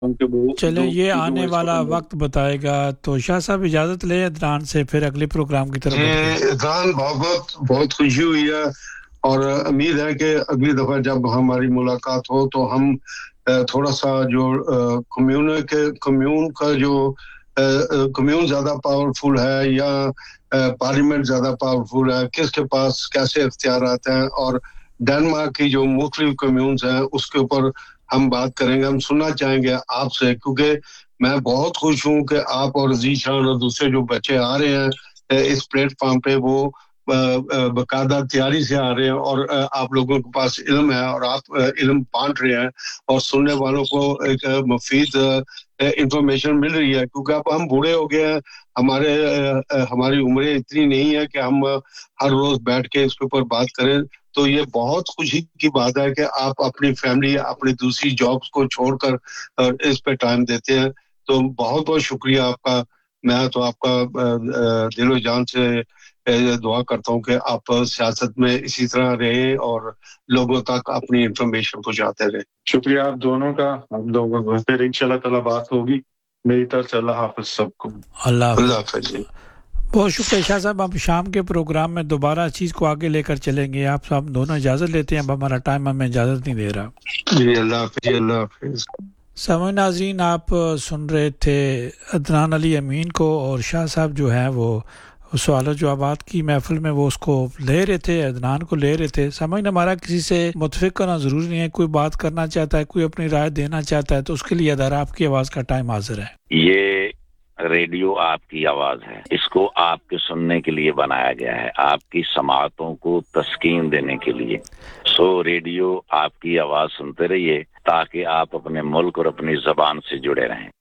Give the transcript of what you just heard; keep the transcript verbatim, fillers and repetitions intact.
उनके वो चले दो ये चीजों आने में इसको वाला convert- वक्त बताएगा। तो शाह साहब इजाजत ले अदनान से, फिर अगले प्रोग्राम की तरफ बढ़ते हैं। जी अदनान, बहुत बहुत बहुत खुशी हुई है और उम्मीद है कि अगली दफा जब हमारी मुलाकात हो तो हम अ, थोड़ा सा जो कम्यून के कम्यून का जो कम्यून ज्यादा पावरफुल है या पार्लियामेंट ज्यादा पावरफुल है, किसके पास कैसे इख्तियारात हैं, और डेनमार्क की जो मुख्तलिफ कम्यून्स हैं उसके ऊपर हम बात करेंगे। हम सुनना चाहेंगे आपसे, क्योंकि मैं बहुत खुश हूं कि आप और जीशान और दूसरे जो बच्चे आ रहे हैं इस प्लेटफॉर्म पे, वो बकायदा तैयारी से आ रहे हैं और आप लोगों के पास इल्म है और आप इल्म बांट रहे हैं और सुनने वालों को एक मुफीद इंफॉर्मेशन मिल रही है। क्योंकि अब हम बूढ़े हो गए हैं, हमारे हमारी उम्रें इतनी नहीं है कि हम हर रोज बैठ के इसके ऊपर बात करें। तो ये बहुत खुशी की बात है कि आप अपनी फैमिली, अपनी दूसरी जॉब्स को छोड़कर इस पे टाइम देते हैं। तो बहुत बहुत शुक्रिया आपका। मैं तो आपका दिलो जान से दुआ करता हूं कि आप सियासत में इसी तरह रहे और लोगों तक अपनी इंफॉर्मेशन पहुंचाते रहे। शुक्रिया आप दोनों का। आप लोगों को फिर इंशाल्लाह ताला बात होगी। मेरी तरफ से अल्लाह हाफिज सबको। अल्लाह हाफिज। बहुत शुक्रिया शाह साहब। हम शाम के प्रोग्राम में दोबारा चीज़ को आगे लेकर चलेंगे। आप सब दोनों इजाज़त लेते हैं, अब हमारा टाइम हमें इजाज़त नहीं दे रहा। जी अल्लाह हाफिज। अल्लाह हाफिज। समय नाज़रीन, आप सुन रहे थे अदनान अली अमीन को, और शाह साहब जो हैं वो सवाल जवाबात की महफिल में वो उसको ले रहे थे, अदनान को ले रहे थे। समझ हमारा किसी से मुतफिक करना ज़रूरी नहीं है। कोई बात करना चाहता है, कोई अपनी राय देना चाहता है, तो उसके लिए अदारा आपकी आवाज़ का टाइम हाजिर है। ये रेडियो आपकी आवाज़ है, इसको आपके सुनने के लिए बनाया गया है, आपकी समाअतों को तस्कीन देने के लिए। सो रेडियो आपकी आवाज़ सुनते रहिए ताकि आप अपने मुल्क और अपनी ज़बान से जुड़े रहें।